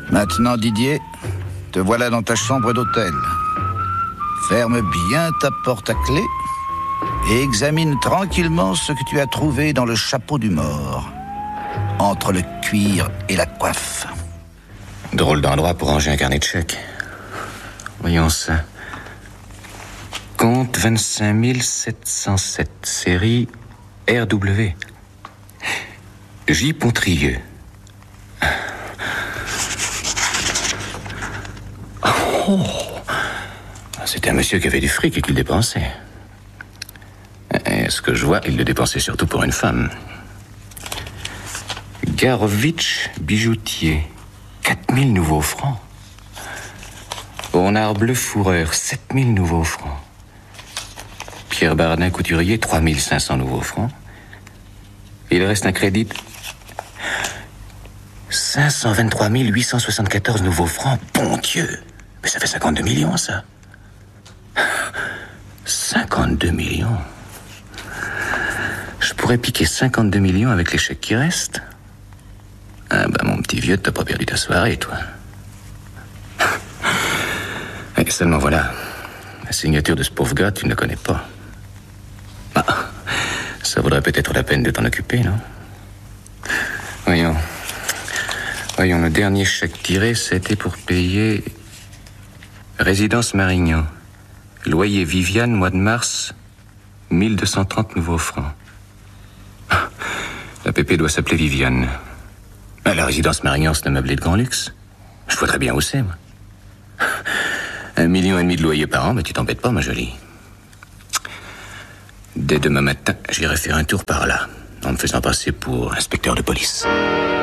Maintenant, Didier, te voilà dans ta chambre d'hôtel. Ferme bien ta porte à clé et examine tranquillement ce que tu as trouvé dans le chapeau du mort, entre le cuir et la coiffe. Drôle d'endroit pour ranger un carnet de chèques. Voyons ça. Compte 25 707, série RW. J. Pontrieux. Oh. C'était un monsieur qui avait du fric et qui le dépensait. Et ce que je vois, il le dépensait surtout pour une femme. Garovitch, bijoutier. 4000 nouveaux francs. Bonnard bleu fourreur, 7000 nouveaux francs. Pierre Bardin, couturier, 3500 nouveaux francs. Il reste un crédit 523 874 nouveaux francs. Bon Dieu! Mais ça fait 52 millions, ça. 52 millions. Je pourrais piquer 52 millions avec les chèques qui restent. Ah bah mon petit vieux, t'as pas perdu ta soirée, toi. Et seulement voilà, la signature de ce pauvre gars, tu ne la connais pas. Ah, ça vaudrait peut-être la peine de t'en occuper, non? Voyons, le dernier chèque tiré, c'était pour payer résidence Marignan. Loyer Viviane, mois de mars, 1230 nouveaux francs. La pépé doit s'appeler Viviane. La résidence Marignan, c'est un meublé de grand luxe. Je vois très bien où c'est, moi. 1,5 million de loyer par an, mais tu t'embêtes pas, ma jolie. Dès demain matin, j'irai faire un tour par là, en me faisant passer pour inspecteur de police.